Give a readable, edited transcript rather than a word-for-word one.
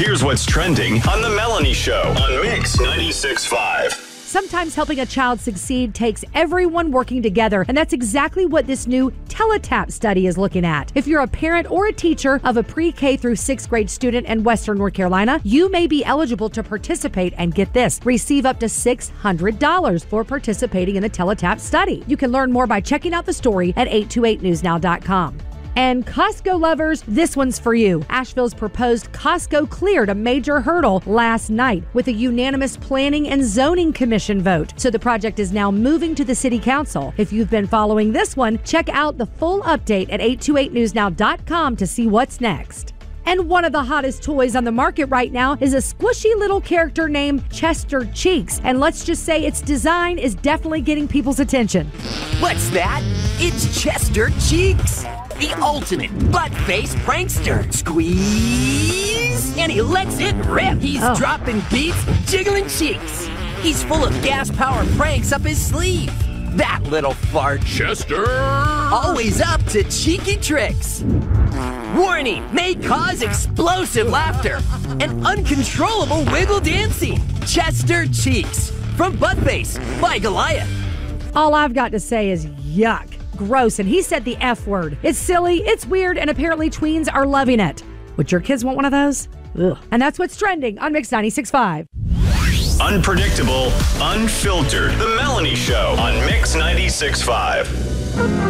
Here's what's trending on The Melanie Show on Mix 96.5. Sometimes helping a child succeed takes everyone working together, and that's exactly what this new Teletap study is looking at. If you're a parent or a teacher of a pre-K through 6th grade student in Western North Carolina, you may be eligible to participate and get this, receive up to $600 for participating in the Teletap study. You can learn more by checking out the story at 828newsnow.com. And Costco lovers, this one's for you. Asheville's proposed Costco cleared a major hurdle last night with a unanimous Planning and Zoning Commission vote. So the project is now moving to the City Council. If you've been following this one, check out the full update at 828newsnow.com to see what's next. And one of the hottest toys on the market right now is a squishy little character named Chester Cheeks. And let's just say its design is definitely getting people's attention. What's that? It's Chester Cheeks, the ultimate butt-face prankster. Squeeze, and he lets it rip. He's dropping beats, jiggling cheeks. He's full of gas-powered pranks up his sleeve. That little fart. Chester! Always up to cheeky tricks. Warning, may cause explosive laughter and uncontrollable wiggle dancing. Chester Cheeks from Buttface by Goliath. All I've got to say is yuck. Gross, and he said the F word. It's silly, it's weird, and apparently tweens are loving it. Would your kids want one of those? Ugh. And that's what's trending on Mix 96.5. Unpredictable, unfiltered. The Melanie Show on Mix 96.5.